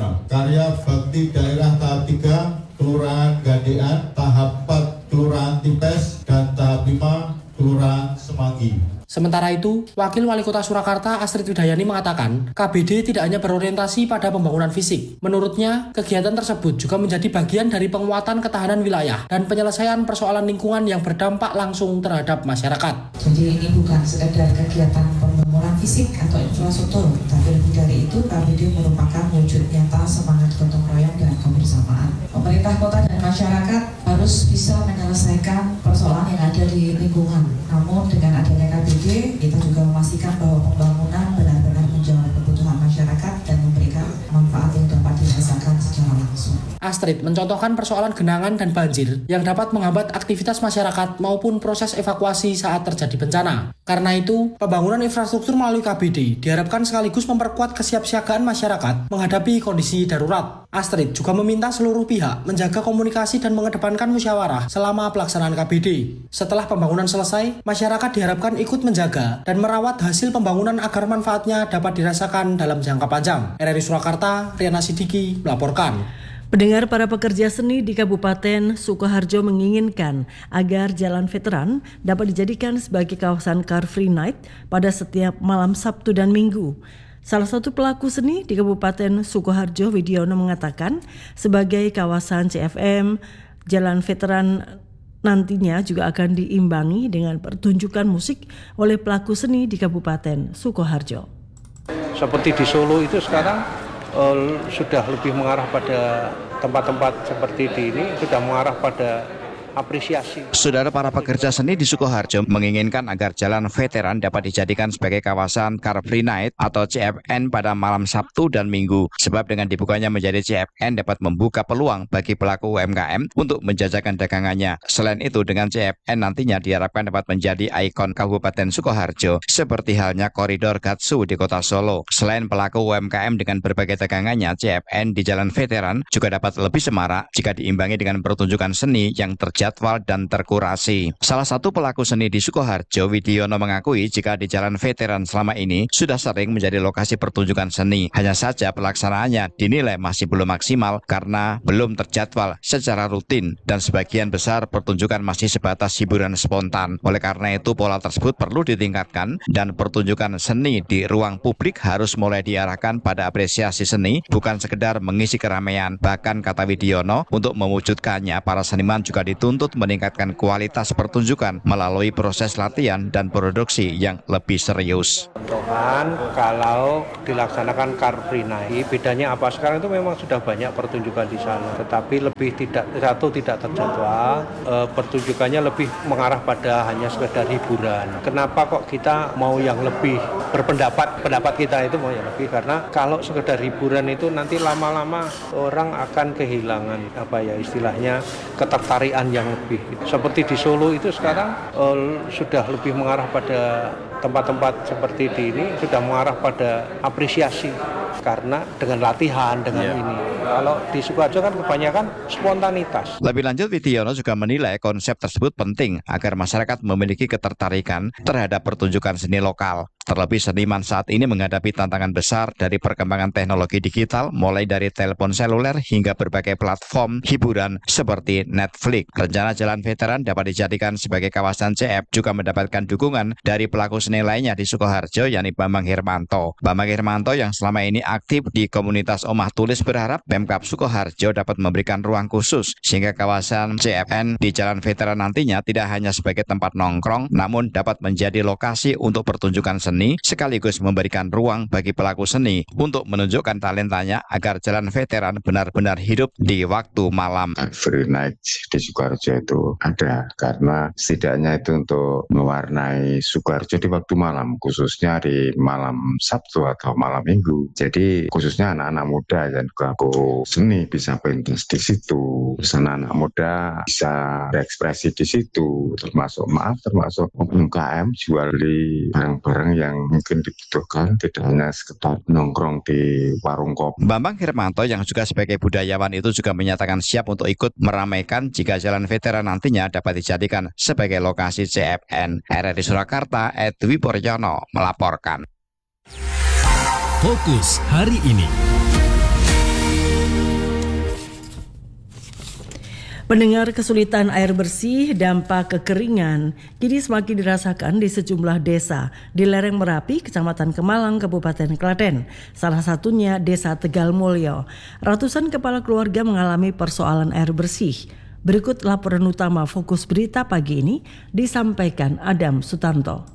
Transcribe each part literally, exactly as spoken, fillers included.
program Karya Bakti Daerah tahap tiga Kelurahan Gandean, tahap empat Kelurahan Tipes, dan tahap lima Kelurahan Semanggi. Sementara itu, Wakil Wali Kota Surakarta Astrid Widayani mengatakan, K B D tidak hanya berorientasi pada pembangunan fisik. Menurutnya, kegiatan tersebut juga menjadi bagian dari penguatan ketahanan wilayah dan penyelesaian persoalan lingkungan yang berdampak langsung terhadap masyarakat. Jadi ini bukan sekedar kegiatan pembangunan fisik atau infrastruktur, tapi lebih dari itu K B D merupakan wujud nyata semangat gotong royong dan kebersamaan. Pemerintah kota dan masyarakat harus bisa menyelesaikan persoalan yang ada di lingkungan. Namun dengan adanya K B D, kita juga memastikan bahwa pembangunan benar-benar menjawab kebutuhan masyarakat dan memberikan manfaat yang dapat dirasakan secara langsung. Astrid mencontohkan persoalan genangan dan banjir yang dapat menghambat aktivitas masyarakat maupun proses evakuasi saat terjadi bencana. Karena itu, pembangunan infrastruktur melalui K B D diharapkan sekaligus memperkuat kesiapsiagaan masyarakat menghadapi kondisi darurat. Astrid juga meminta seluruh pihak menjaga komunikasi dan mengedepankan musyawarah selama pelaksanaan K B D. Setelah pembangunan selesai, masyarakat diharapkan ikut menjaga dan merawat hasil pembangunan agar manfaatnya dapat dirasakan dalam jangka panjang. R R I Surakarta, Riana Sidiki melaporkan. Pendengar, para pekerja seni di Kabupaten Sukoharjo menginginkan agar Jalan Veteran dapat dijadikan sebagai kawasan Car Free Night pada setiap malam Sabtu dan Minggu. Salah satu pelaku seni di Kabupaten Sukoharjo, Widiono, mengatakan sebagai kawasan C F M, Jalan Veteran nantinya juga akan diimbangi dengan pertunjukan musik oleh pelaku seni di Kabupaten Sukoharjo. Seperti di Solo itu sekarang uh, sudah lebih mengarah pada tempat-tempat seperti di ini, sudah mengarah pada apresiasi. Saudara, para pekerja seni di Sukoharjo menginginkan agar Jalan Veteran dapat dijadikan sebagai kawasan Car Free Night atau C F N pada malam Sabtu dan Minggu. Sebab dengan dibukanya menjadi C F N dapat membuka peluang bagi pelaku U M K M untuk menjajakan dagangannya. Selain itu, dengan C F N nantinya diharapkan dapat menjadi ikon Kabupaten Sukoharjo seperti halnya koridor Gatsu di Kota Solo. Selain pelaku U M K M dengan berbagai dagangannya, C F N di Jalan Veteran juga dapat lebih semarak jika diimbangi dengan pertunjukan seni yang terjadi jadwal dan terkurasi. Salah satu pelaku seni di Sukoharjo, Widiono, mengakui jika di Jalan Veteran selama ini sudah sering menjadi lokasi pertunjukan seni. Hanya saja pelaksanaannya dinilai masih belum maksimal karena belum terjadwal secara rutin dan sebagian besar pertunjukan masih sebatas hiburan spontan. Oleh karena itu, pola tersebut perlu ditingkatkan dan pertunjukan seni di ruang publik harus mulai diarahkan pada apresiasi seni, bukan sekedar mengisi keramaian. Bahkan, kata Widiono, untuk mewujudkannya para seniman juga dituntut untuk meningkatkan kualitas pertunjukan melalui proses latihan dan produksi yang lebih serius. Contohan kalau dilaksanakan Car Free Night, bedanya apa? Sekarang itu memang sudah banyak pertunjukan di sana, tetapi lebih tidak satu tidak terjadwal, e, pertunjukannya lebih mengarah pada hanya sekedar hiburan. Kenapa kok kita mau yang lebih berpendapat? Pendapat kita itu mau yang lebih karena kalau sekedar hiburan itu nanti lama-lama orang akan kehilangan apa ya istilahnya ketertarikan yang lebih. Seperti di Solo itu sekarang uh, sudah lebih mengarah pada tempat-tempat seperti di ini, sudah mengarah pada apresiasi karena dengan latihan, dengan yeah. ini. Kalau di Sukoharjo kan kebanyakan spontanitas. Lebih lanjut, Widiono juga menilai konsep tersebut penting agar masyarakat memiliki ketertarikan terhadap pertunjukan seni lokal. Terlebih seniman saat ini menghadapi tantangan besar dari perkembangan teknologi digital, mulai dari telepon seluler hingga berbagai platform hiburan seperti Netflix. Rencana Jalan Veteran dapat dijadikan sebagai kawasan C F juga mendapatkan dukungan dari pelaku seni lainnya di Sukoharjo, yakni Bambang Hermanto. Bambang Hermanto yang selama ini aktif di komunitas Omah Tulis berharap Pemkab Sukoharjo dapat memberikan ruang khusus sehingga kawasan C F N di Jalan Veteran nantinya tidak hanya sebagai tempat nongkrong, namun dapat menjadi lokasi untuk pertunjukan seni sekaligus memberikan ruang bagi pelaku seni untuk menunjukkan talentanya agar Jalan Veteran benar-benar hidup di waktu malam. Free Night di Sukoharjo itu ada karena setidaknya itu untuk mewarnai Sukoharjo di waktu malam, khususnya di malam Sabtu atau malam Minggu. Jadi khususnya anak-anak muda dan pelaku seni bisa pentas di situ. Anak-anak muda bisa berekspresi di situ, termasuk maaf termasuk U M K M jual beli barang-barang yang yang mungkin dibutuhkan, tidak hanya sekedar nongkrong di warung kopi. Bambang Hermanto yang juga sebagai budayawan itu juga menyatakan siap untuk ikut meramaikan jika Jalan Veteran nantinya dapat dijadikan sebagai lokasi C F N. R R I Surakarta, Edwi Poryono melaporkan. Fokus hari ini. Pendengar, kesulitan air bersih, dampak kekeringan kini semakin dirasakan di sejumlah desa di lereng Merapi, Kecamatan Kemalang, Kabupaten Klaten. Salah satunya Desa Tegal Mulyo. Ratusan kepala keluarga mengalami persoalan air bersih. Berikut laporan utama Fokus Berita pagi ini disampaikan Adam Sutanto.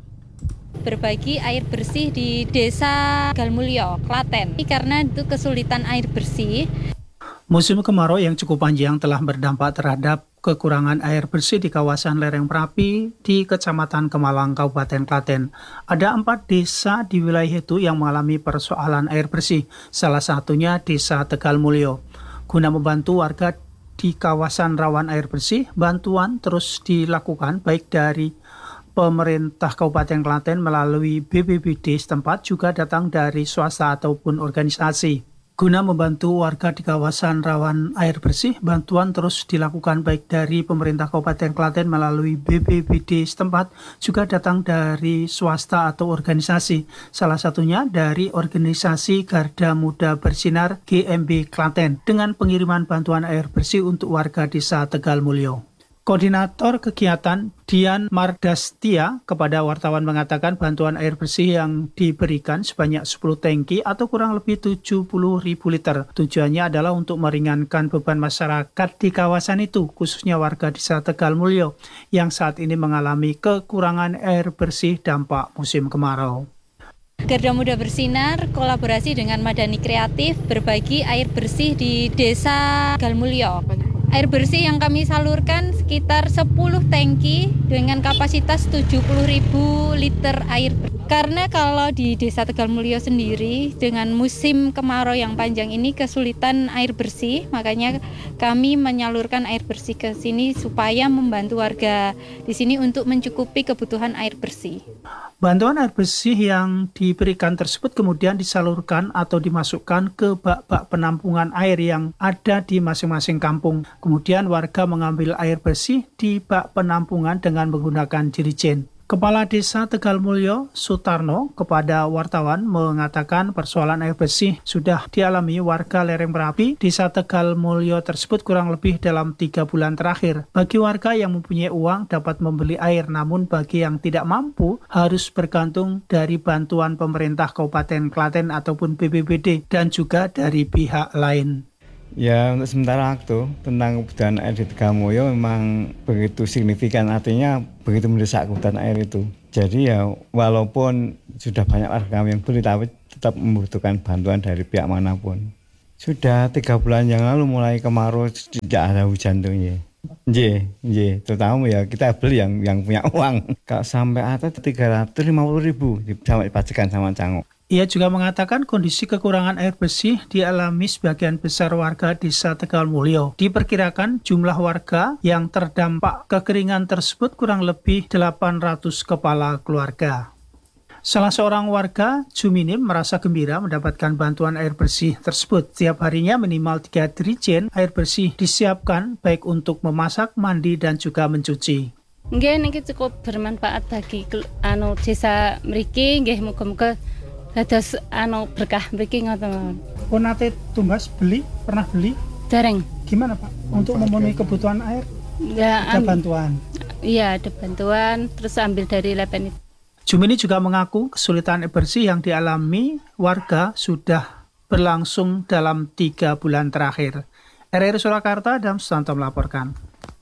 Berbagi air bersih di Desa Tegal Mulyo, Klaten. Karena itu kesulitan air bersih. Musim kemarau yang cukup panjang telah berdampak terhadap kekurangan air bersih di kawasan lereng Merapi di Kecamatan Kemalang, Kabupaten Klaten. Ada empat desa di wilayah itu yang mengalami persoalan air bersih, salah satunya Desa Tegal Mulyo. Guna membantu warga di kawasan rawan air bersih, bantuan terus dilakukan baik dari pemerintah Kabupaten Klaten melalui B P B D setempat, juga datang dari swasta ataupun organisasi. Guna membantu warga di kawasan rawan air bersih, bantuan terus dilakukan baik dari pemerintah Kabupaten Klaten melalui B P B D setempat, juga datang dari swasta atau organisasi. Salah satunya dari organisasi Garda Muda Bersinar G M B Klaten dengan pengiriman bantuan air bersih untuk warga Desa Tegal Mulyo. Koordinator kegiatan Dian Mardastia kepada wartawan mengatakan bantuan air bersih yang diberikan sebanyak sepuluh tangki atau kurang lebih tujuh puluh ribu liter. Tujuannya adalah untuk meringankan beban masyarakat di kawasan itu, khususnya warga Desa Tegal Mulyo yang saat ini mengalami kekurangan air bersih dampak musim kemarau. Garda Muda Bersinar kolaborasi dengan Madani Kreatif berbagi air bersih di Desa Tegal Mulyo. Air bersih yang kami salurkan sekitar sepuluh tangki dengan kapasitas tujuh puluh ribu liter air. Karena kalau di Desa Tegal Mulyo sendiri dengan musim kemarau yang panjang ini kesulitan air bersih, makanya kami menyalurkan air bersih ke sini supaya membantu warga di sini untuk mencukupi kebutuhan air bersih. Bantuan air bersih yang diberikan tersebut kemudian disalurkan atau dimasukkan ke bak-bak penampungan air yang ada di masing-masing kampung. Kemudian warga mengambil air bersih di bak penampungan dengan menggunakan jerigen. Kepala Desa Tegal Mulyo, Sutarno, kepada wartawan mengatakan persoalan air bersih sudah dialami warga lereng Merapi Desa Tegal Mulyo tersebut kurang lebih dalam tiga bulan terakhir. Bagi warga yang mempunyai uang dapat membeli air, namun bagi yang tidak mampu harus bergantung dari bantuan pemerintah Kabupaten Klaten ataupun B P B D dan juga dari pihak lain. Ya, untuk sementara waktu tentang kebutuhan air di Tegal Mulyo memang begitu signifikan, artinya begitu mendesak kebutuhan air itu. Jadi ya walaupun sudah banyak warga yang beli, tapi tetap membutuhkan bantuan dari pihak manapun. Sudah tiga bulan yang lalu mulai kemarau tidak ada hujan tuh ya. Nggih, nggih, terutama ya kita beli yang yang punya uang. Kalau sampai atas tiga ratus lima puluh ribu sampai dipastikan sama cangkok. Ia juga mengatakan kondisi kekurangan air bersih dialami sebagian besar warga Desa Tegal Mulyo. Diperkirakan jumlah warga yang terdampak kekeringan tersebut kurang lebih delapan ratus kepala keluarga. Salah seorang warga, Juminim, merasa gembira mendapatkan bantuan air bersih tersebut. Setiap harinya minimal tiga jerigen air bersih disiapkan baik untuk memasak, mandi, dan juga mencuci. Nggih, niki cukup bermanfaat bagi anu desa mriki, nggih muga-muga dados anu berkah mriki ngoten. Oh, nate tumbas beli, pernah beli? Dereng. Gimana Pak? Untuk memenuhi kebutuhan air? Ya, ada bantuan. Iya, ada bantuan, terus ambil dari lepen itu. Jumini juga mengaku kesulitan air bersih yang dialami warga sudah berlangsung dalam tiga bulan terakhir. R R I Surakarta, Adam Sutanto melaporkan.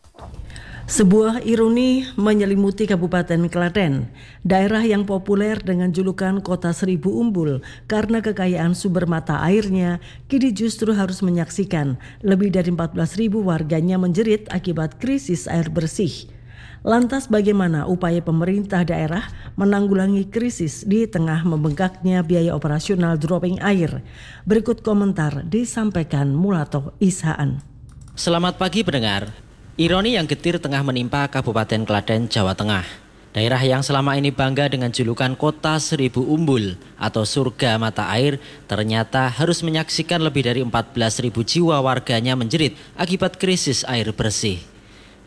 Sebuah ironi menyelimuti Kabupaten Klaten, daerah yang populer dengan julukan Kota Seribu Umbul karena kekayaan sumber mata airnya, kini justru harus menyaksikan lebih dari empat belas ribu warganya menjerit akibat krisis air bersih. Lantas bagaimana upaya pemerintah daerah menanggulangi krisis di tengah membengkaknya biaya operasional dropping air? Berikut komentar disampaikan Mulato Ishaan. Selamat pagi pendengar. Ironi yang getir tengah menimpa Kabupaten Klaten, Jawa Tengah. Daerah yang selama ini bangga dengan julukan Kota Seribu Umbul atau surga mata air ternyata harus menyaksikan lebih dari empat belas ribu jiwa warganya menjerit akibat krisis air bersih.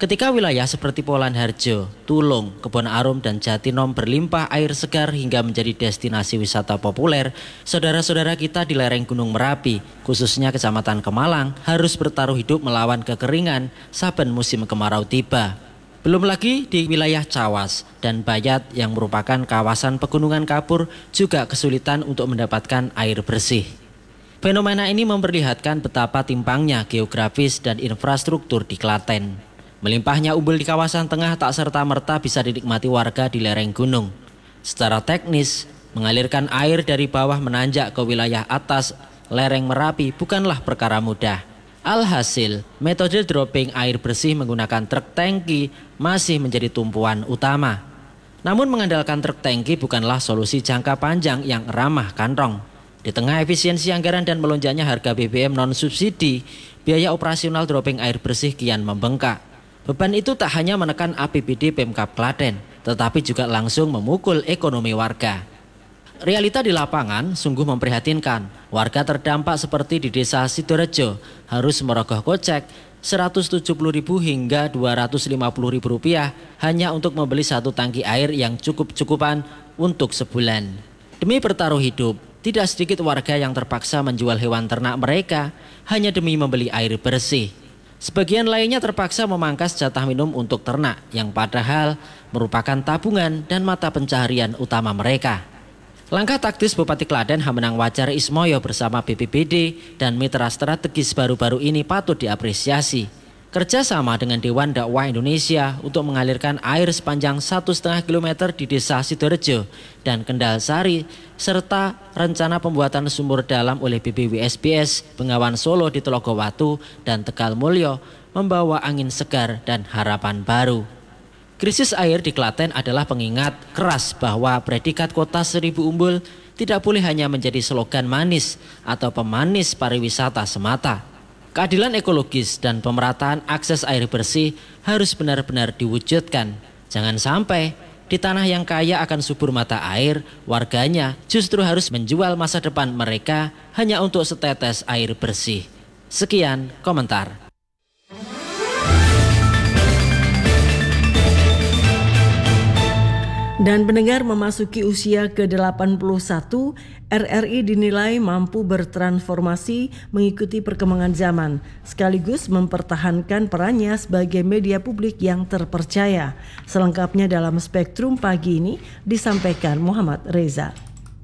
Ketika wilayah seperti Polan Harjo, Tulung, Kebon Arum, dan Jatinom berlimpah air segar hingga menjadi destinasi wisata populer, saudara-saudara kita di lereng Gunung Merapi, khususnya Kecamatan Kemalang, harus bertaruh hidup melawan kekeringan saben musim kemarau tiba. Belum lagi di wilayah Cawas dan Bayat yang merupakan kawasan pegunungan kapur juga kesulitan untuk mendapatkan air bersih. Fenomena ini memperlihatkan betapa timpangnya geografis dan infrastruktur di Klaten. Melimpahnya umbul di kawasan tengah tak serta-merta bisa dinikmati warga di lereng gunung. Secara teknis, mengalirkan air dari bawah menanjak ke wilayah atas lereng Merapi bukanlah perkara mudah. Alhasil, metode dropping air bersih menggunakan truk tangki masih menjadi tumpuan utama. Namun mengandalkan truk tangki bukanlah solusi jangka panjang yang ramah kantong. Di tengah efisiensi anggaran dan melonjaknya harga B B M non-subsidi, biaya operasional dropping air bersih kian membengkak. Beban itu tak hanya menekan A P B D Pemkab Klaten, tetapi juga langsung memukul ekonomi warga. Realita di lapangan sungguh memprihatinkan. Warga terdampak seperti di desa Sidorejo harus merogoh kocek seratus tujuh puluh ribu hingga dua ratus lima puluh ribu rupiah hanya untuk membeli satu tangki air yang cukup-cukupan untuk sebulan. Demi bertaruh hidup, tidak sedikit warga yang terpaksa menjual hewan ternak mereka hanya demi membeli air bersih. Sebagian lainnya terpaksa memangkas jatah minum untuk ternak yang padahal merupakan tabungan dan mata pencaharian utama mereka. Langkah taktis Bupati Klaten Hamenang Wajar Ismoyo bersama B P B D dan mitra strategis baru-baru ini patut diapresiasi. Kerjasama dengan Dewan Dakwah Indonesia untuk mengalirkan air sepanjang satu koma lima kilometer di desa Sidorejo dan Kendal Sari, serta rencana pembuatan sumur dalam oleh B B W S B S Bengawan Solo di Telogowatu dan Tegal Mulyo membawa angin segar dan harapan baru. Krisis air di Klaten adalah pengingat keras bahwa predikat kota seribu umbul tidak boleh hanya menjadi slogan manis atau pemanis pariwisata semata. Keadilan ekologis dan pemerataan akses air bersih harus benar-benar diwujudkan. Jangan sampai di tanah yang kaya akan subur mata air, warganya justru harus menjual masa depan mereka hanya untuk setetes air bersih. Sekian komentar. Dan pendengar, memasuki usia ke delapan puluh satu, R R I dinilai mampu bertransformasi mengikuti perkembangan zaman, sekaligus mempertahankan perannya sebagai media publik yang terpercaya. Selengkapnya dalam Spektrum pagi ini disampaikan Muhammad Reza.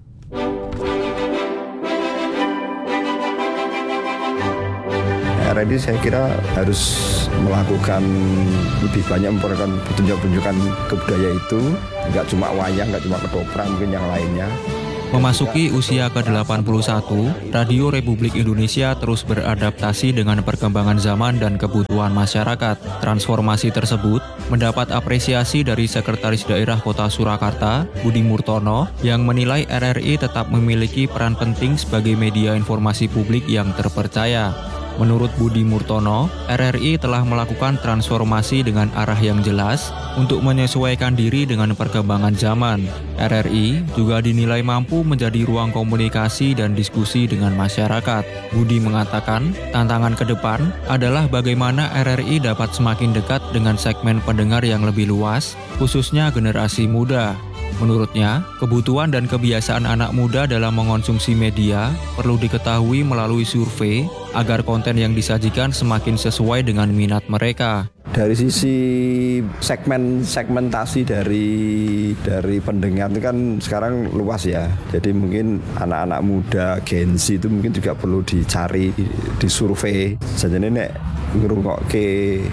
R R I saya kira harus melakukan lebih banyak memperolehkan pertunjukan-pertunjukan kebudayaan itu, nggak cuma wayang, nggak cuma ketoprak, mungkin yang lainnya. Memasuki usia ke delapan puluh satu, Radio Republik Indonesia terus beradaptasi dengan perkembangan zaman dan kebutuhan masyarakat. Transformasi tersebut mendapat apresiasi dari Sekretaris Daerah Kota Surakarta, Budi Murtono, yang menilai R R I tetap memiliki peran penting sebagai media informasi publik yang terpercaya. Menurut Budi Murtono, R R I telah melakukan transformasi dengan arah yang jelas untuk menyesuaikan diri dengan perkembangan zaman. R R I juga dinilai mampu menjadi ruang komunikasi dan diskusi dengan masyarakat. Budi mengatakan, tantangan ke depan adalah bagaimana R R I dapat semakin dekat dengan segmen pendengar yang lebih luas, khususnya generasi muda. Menurutnya, kebutuhan dan kebiasaan anak muda dalam mengonsumsi media perlu diketahui melalui survei agar konten yang disajikan semakin sesuai dengan minat mereka. Dari sisi segmen segmentasi dari dari pendengar itu kan sekarang luas ya. Jadi mungkin anak-anak muda Gen Z itu mungkin juga perlu dicari, disurvei. Jadi nek ngrungokke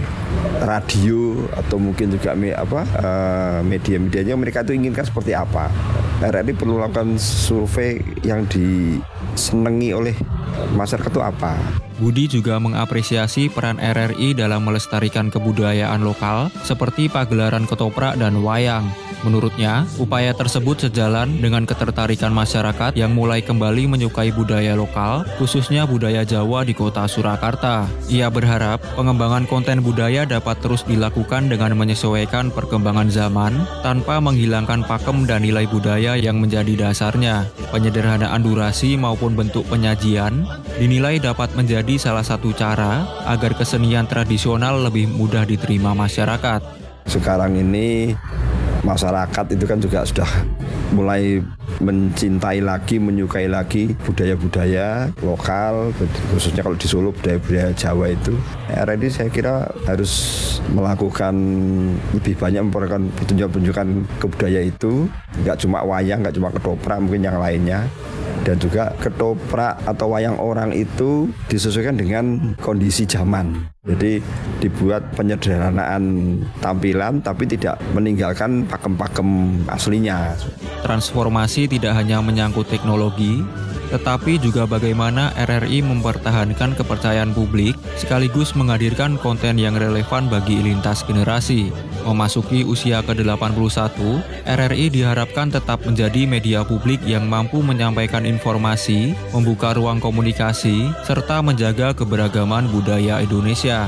radio atau mungkin juga me, apa uh, media-medianya mereka itu inginkan seperti apa. R R I perlu melakukan survei yang disenangi oleh masyarakat itu apa. Budi juga mengapresiasi peran R R I dalam melestarikan kebudayaan lokal seperti pagelaran ketoprak dan wayang. Menurutnya, upaya tersebut sejalan dengan ketertarikan masyarakat yang mulai kembali menyukai budaya lokal, khususnya budaya Jawa di kota Surakarta. Ia berharap pengembangan konten budaya dapat terus dilakukan dengan menyesuaikan perkembangan zaman tanpa menghilangkan pakem dan nilai budaya yang menjadi dasarnya. Penyederhanaan durasi maupun bentuk penyajian Klaten dinilai dapat menjadi salah satu cara agar kesenian tradisional lebih mudah diterima masyarakat. Sekarang ini masyarakat itu kan juga sudah mulai mencintai lagi, menyukai lagi budaya-budaya lokal, khususnya kalau di Solo budaya-budaya Jawa itu. R R I saya kira harus melakukan lebih banyak memperkenalkan pertunjukan-pertunjukan kebudayaan itu, nggak cuma wayang, nggak cuma ketoprak, mungkin yang lainnya. Dan juga ketoprak atau wayang orang itu disesuaikan dengan kondisi zaman. Jadi dibuat penyederhanaan tampilan tapi tidak meninggalkan pakem-pakem aslinya. Transformasi tidak hanya menyangkut teknologi, tetapi juga bagaimana R R I mempertahankan kepercayaan publik sekaligus menghadirkan konten yang relevan bagi lintas generasi. Memasuki usia ke delapan puluh satu, R R I diharapkan tetap menjadi media publik yang mampu menyampaikan informasi, membuka ruang komunikasi, serta menjaga keberagaman budaya Indonesia.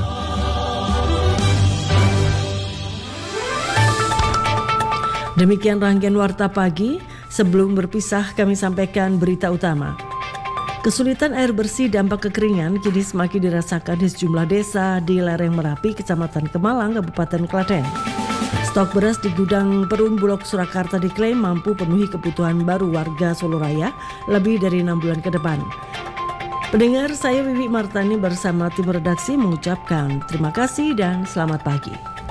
Demikian rangkaian Warta Pagi. Sebelum berpisah, kami sampaikan berita utama. Kesulitan air bersih dampak kekeringan kini semakin dirasakan di sejumlah desa di lereng Merapi, Kecamatan Kemalang, Kabupaten Klaten. Stok beras di gudang Perum Bulog Surakarta diklaim mampu penuhi kebutuhan baru warga Solo Raya lebih dari enam bulan ke depan. Pendengar, saya Wiwi Martani bersama tim redaksi mengucapkan terima kasih dan selamat pagi.